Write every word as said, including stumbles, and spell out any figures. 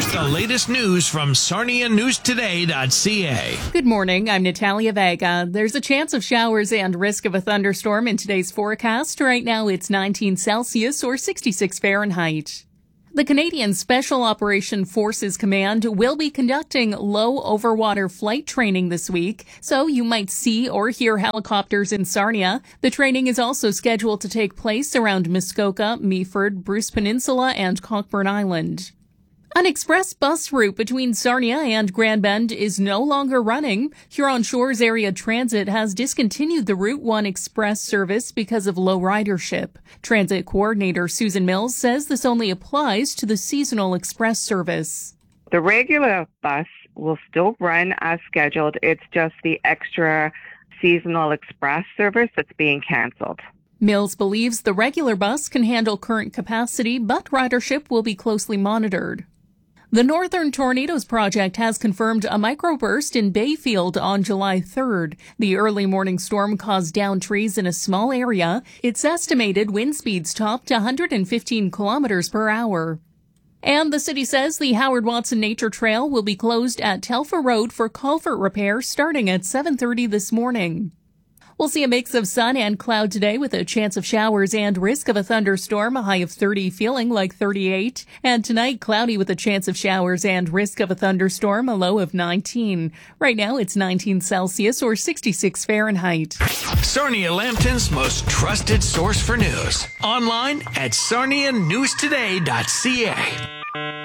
The latest news from Sarnia News Today dot C A. Good morning. I'm Natalia Vega. There's a chance of showers and risk of a thunderstorm in today's forecast. Right now it's nineteen Celsius or sixty-six Fahrenheit. The Canadian Special Operation Forces Command will be conducting low overwater flight training this week, so you might see or hear helicopters in Sarnia. The training is also scheduled to take place around Muskoka, Meaford, Bruce Peninsula, and Cockburn Island. An express bus route between Sarnia and Grand Bend is no longer running. Huron Shores Area Transit has discontinued the Route one Express service because of low ridership. Transit coordinator Susan Mills says this only applies to the seasonal express service. The regular bus will still run as scheduled. It's just the extra seasonal express service that's being canceled. Mills believes the regular bus can handle current capacity, but ridership will be closely monitored. The Northern Tornadoes Project has confirmed a microburst in Bayfield on July third. The early morning storm caused downed trees in a small area. Its estimated wind speeds topped one hundred fifteen kilometers per hour. And the city says the Howard Watson Nature Trail will be closed at Telfer Road for culvert repair starting at seven thirty this morning. We'll see a mix of sun and cloud today with a chance of showers and risk of a thunderstorm, a high of thirty, feeling like thirty-eight. And tonight, cloudy with a chance of showers and risk of a thunderstorm, a low of nineteen. Right now, it's nineteen Celsius or sixty-six Fahrenheit. Sarnia Lambton's most trusted source for news. Online at Sarnia News Today dot C A.